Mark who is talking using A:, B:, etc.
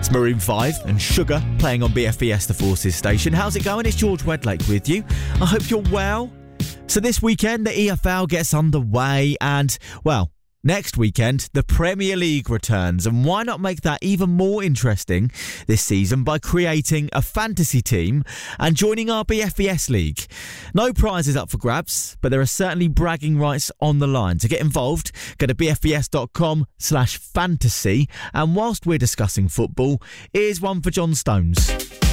A: It's Maroon 5 and Sugar playing on BFBS The Forces station. How's it going? It's George Wedlake with you. I hope you're well. So this weekend, the EFL gets underway and, well, next weekend, the Premier League returns. And why not make that even more interesting this season by creating a fantasy team and joining our BFBS League? No prizes up for grabs, but there are certainly bragging rights on the line. To get involved, go to bfbs.com/fantasy. And whilst we're discussing football, here's one for John Stones.